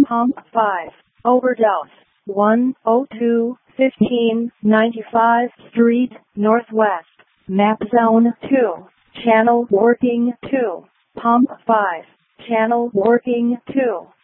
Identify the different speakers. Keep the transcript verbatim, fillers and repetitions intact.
Speaker 1: Pump five. Overdose. one oh two, fifteen ninety-five Street, Northwest. Map Zone two. Channel working two. Pump five. Channel working two.